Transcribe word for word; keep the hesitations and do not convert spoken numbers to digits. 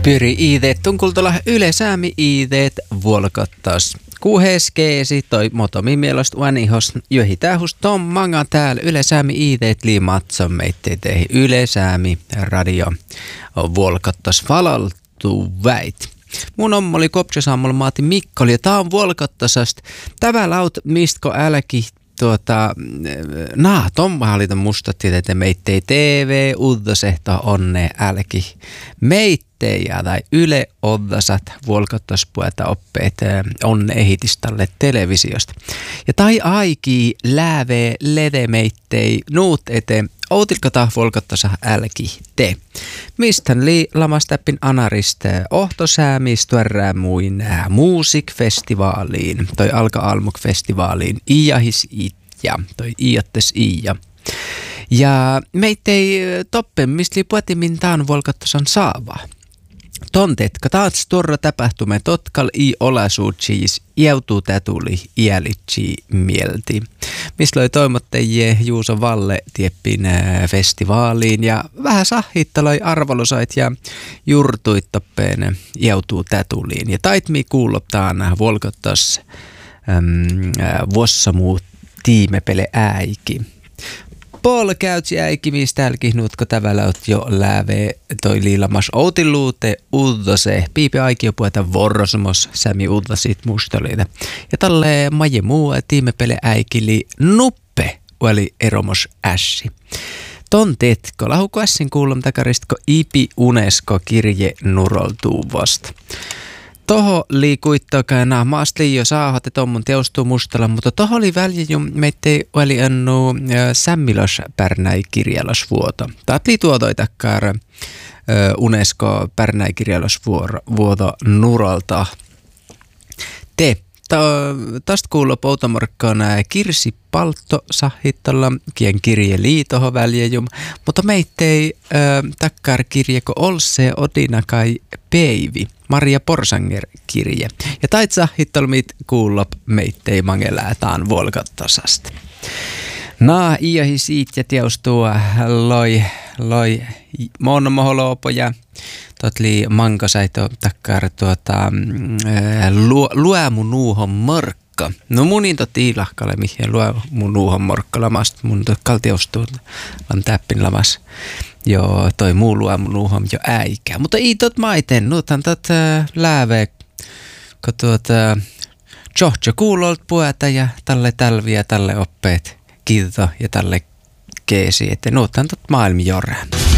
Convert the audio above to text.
Pyri iideet tunkultola Yle Säämi iideet vuolkottas. Kuuheskeesi toi motomi mielestä uanihos johitahus tom manga täällä Yle Säämi iideet liimatson meittei teihin Yle Säämi radio vuolkottas falaltu väit. Mun ommoli kopsosaamolla maati Mikkoli ja tää on vuolkottasast. Tävä laut mistko älki tuota, naa, tomma halita musta tietää, meittei T V, uudosehto onne älki. Meittejä tai Yle oddasat vuolkottaspueta oppeet onne ehitistalle televisiosta. Ja tai aiki lääve lede meittei nuut eteen. Outilko tah vuolkottasa älki te. Mistän li lamastäppin anariste ohtosäämistuerää muin muusikfestivaaliin. Toi alka-almuk-festivaaliin iahis itja. Toi iattes iia. Ja meittei toppen mistä li puetimin taan vuolkottasan saavaa. Tontetka taats tuorra tapahtume totkal i olasuutsiis iautuu tätuli iälitsi mielti. Missä loi toimottajie Juuso Valle tieppin festivaaliin ja vähän sahittaloi arvolusait ja jurtuit toppeen iautuu tätuliin. Ja taitmi kuuloptaan vuolkottas vuossamuu tiimepele äiki. Pol käytsi äiki, mistä älki nuutko tävällä oot jo lääve toi liilamas outilluute uudose. Piipi aikio puhuta vorrosmos sämi uudasit mustoliita. Ja talle maje muu tiimepele äikili nuppe oli eromos ässi. Ton tetko lahuko ässin kuulom takaristko ipi unesko kirje nuroltuu vasta. Toho liikuittokana maast liio saahote tommun teostuu mustalla, mutta toho oli väljäjum meittei oli annu sämmilos pärnäi kirjalos vuoto. Taat lii tuotoitakkaar Unesco pärnäi kirjalos vuoto nurolta. Te, tästä kuuluu poutamorkkaan Kirsi Paltto sahittolla, kien kirje liitoho väljäjum, mutta meittei takkar kirjeko olse odinakai peivi. Maria Porsanger kirje. Ja tait sahittelmit kuullop meittei mangeläätaan vuolkottasasta. Naa iahi siit ja teostua loi, loi monmoholoopoja. Totli mankosaito takkar tuota lu, luemu nuuhon morkka. No munin toti ilahkalle mihin luemu nuuhon morkka lamasta. Mun totkal teostuu lam täppin lamas. Joo, toi muu luemu nuuhon jo äikä. Mutta ei tot maiten, nuuthan tot äh, lääve, kun tuota Johtjo kuulolt pueta ja talle talvia, talle oppeet, kiito ja talle keesi, että nuuthan tot maailmi jorra.